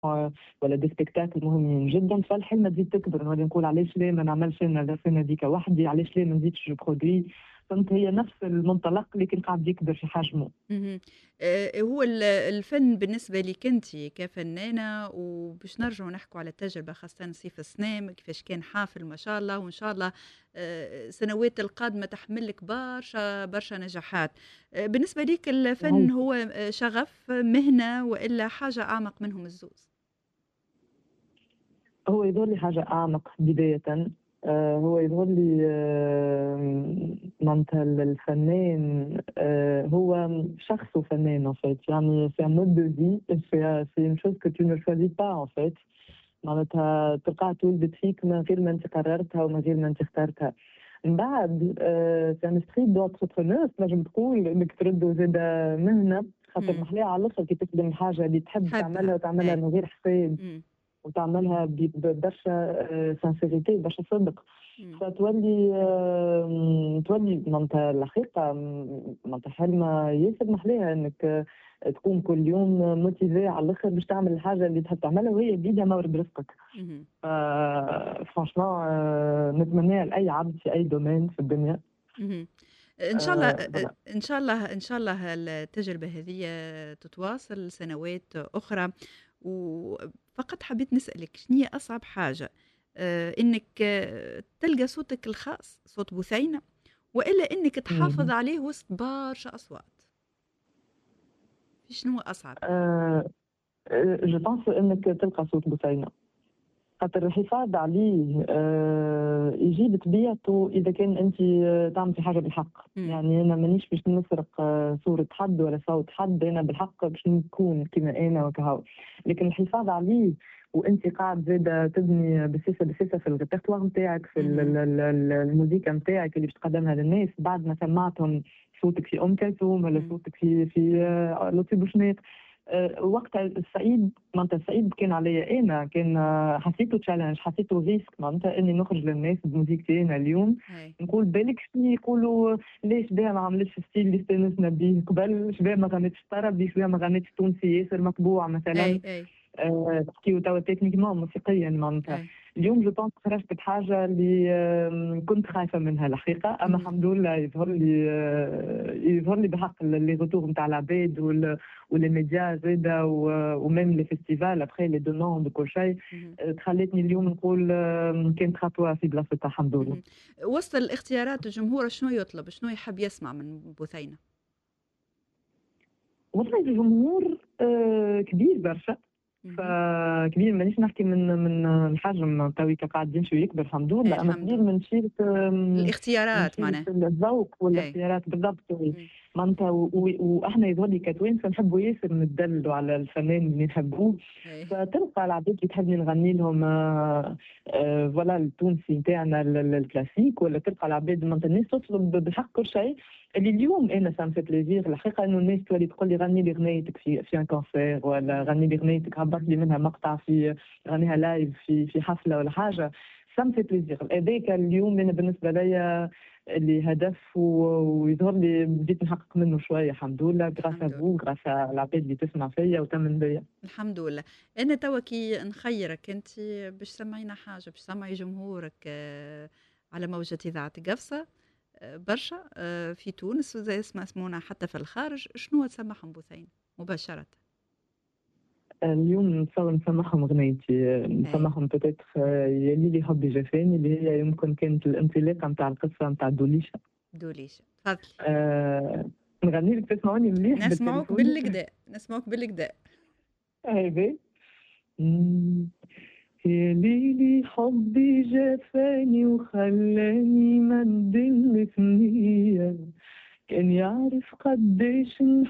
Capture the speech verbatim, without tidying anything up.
ولا دي سبيكتاكل مهمين جدًا، فالحلمة تزيد تكبر، نولي نقول علاش ليه ما نعملش أنا السنة هاذيك وحدي، علاش ليه ما نزيدش البرودوي، فهمت هي نفس المنطلق لكن قاعد يكبر في حجمه. اهم. آآ هو ال الفن بالنسبة ليكِ أنتِ كفنانة، وباش نرجعوا نحكوا على التجربة خاصةً صيف السنام كيفاش كان حافل ما شاء الله، وإن شاء الله آآ السنوات القادمة تحمل لِك برشا، برشا نجاحات. آآ بالنسبة ليك الفن هو آآ شغف، مهنة، والّا حاجة أعمق منهم الزوز؟ هو يظهر لي حاجة أعمق بدايةً، آآ هو يظهر لي آمم معناتها ال الفنان آآ هو شخصه فنان en fait يعني c'est un mode de vie c'est c'est une chose que tu ne choisis pas en fait معناتها تلقاها تولدت فيك من غير ما أنت قررتها ومن غير ما أنت اخترتها. من بعد آآ c'est un esprit d'entrepreneur تنجم تقول إنك تردّو زادة مهنة، خاطر إمم. محلاها على الآخر كي تخدم الحاجة اللي تحب تعملها تحبها. وتعملها أي. من غير حساب. إمم. وتعملها ب ببرشا آآ sincérité برشا صدق، إمم. فتولي آمم تولي معناتها الحقيقة م معناتها حلمة ياسر محلاها إنك آه، تكون كل يوم motivé على الآخر باش تعمل الحاجة اللي تحب تعملها وهي بيدها مورد رزقك. اهم. ف franchement آآ نتمناها لأي عبد في أي domaine في الدنيا. اهم. إن شاء الله آآ أ أ voilà. إن شاء الله إن شاء الله التجربة هذيّة تتواصل سنوات أخرى، وفقط حبيت نسألِك شنيا أصعب حاجة، آآ إنِّك آه، تلقى صوتِك الخاص، صوت بثينة، وإلا إنِّك تحافظ اهم. عليه وسط برشا أصوات، شنو أصعب؟ آآ je pense إنك تلقى صوت بثينة. خاطر الحفاظ عليه آآ يجي بطبيعته إذا كان أنتِ تعملي حاجة بالحق، إمم. يعني أنا مانيش باش نسرق آه، صورة حد ولا صوت حد، أنا بالحق باش نكون كيما أنا وكهو، لكن الحفاظ عليه وأنتِ قاعد زادة تبني بسيسة بسيسة في الريpertoire نتاعك في ال اهم. ال ال ال الموسيقى نتاعك اللي باش تقدمها للناس بعد ما سمعتهم صوتك في أم كلثوم والّا إمم. صوتك في في آه، لطفي بوشناق. آآ وقتها الصعيب معناتها الصعيب كان عليّا أنا، كان آه، حسيته challenge حسيته risk معناتها إني نخرج للناس بموسيقتي أنا اليوم، أي. نقول بالك شنو يقولوا ليش بها ما عملتش الstyle اللي استانسنا بيه قبل، شباه ما غنتش طربي، شباه ما غنتش تونسي ياسر مطبوع مثلًا. أي. أي. آآ تحكيو توا تكنيكمون موسيقيًا معناتها. أي. اليوم جو بونس خرجت بحاجة اللي آمم كنت خايفة منها الحقيقة، أما اهم. الحمد لله يظهر لي آه، يظهر لي بحق ال les retours نتاع العباد وال وles médias زادة و وميم les festivals après les demandes وكل شيء، اهم. آآ خلّتني اليوم نقول آمم كانت خطوة في بلاصتها الحمد لله. اهم. وسط الاختيارات الجمهور شنو يطلب، شنو يحب يسمع من بثينة؟ والله الجمهور آآ كبير برشا. اهم. فكبير مانيش نحكي من من الحجم تويكا قاعد يمشي ويكبر الحمد أي لله، أما الحمد كبير لله. من شيرة آمم، من الاختيارات شيرة معناها. الذوق أي. والاختيارات بالضبط وي. إمم. معناتها و و وإحنا يظهر لي كتوانسة نحبوا ياسر ندلّوا على الفنان اللي نحبوه، أي. فتلقى العباد اللي تحبني نغني لهم آآ فوالا التونسي نتاعنا ال ال الكلاسيك، والّا تلقى العباد معناتها الناس تطلب بالحق كل شيء. اللي اليوم أنا ça me fait plaisir الحقيقة إنه الناس تولي تقول لي غني لي غنيتك في في un concert ولا اهم. غني لي غنيتك هبّط لي منها مقطع في غنيها لايف في في حفلة ولا حاجة. ça me fait plaisir هذاك اليوم أنا بالنسبة ليّا اللي هدف و ويظهر لي بديت نحقق منه شوية الحمد لله grâce à الحمد لله. vous grâce à العباد اللي تسمع فيّا وتؤمن بيّا. الحمد لله. أنا توا كي نخيّرك أنتِ باش تسمعينا حاجة، باش تسمعي جمهورك آآ على موجة إذاعة قفصة آآ برشا آآ في تونس وزي اسمها سمونا حتى في الخارج، شنوا تسمّعهم بثينة مباشرةً؟ اليوم نتصور نسمّعهم غنيتي، أي. نسمّعهم peut-être يا ليلي حبي جفاني اللي هي يمكن كانت الانطلاقة نتاع القصة نتاع دوليشة. دوليشة، تفضلي. آآ نغني لِك تسمعوني مليح نسمعوك بالتليفون؟ بالكدا، نسمعوك بالكدا. هذي إمم، يا ليلي حبي جفاني وخلاني ما ندم ثنيّة، كان يعرف قديش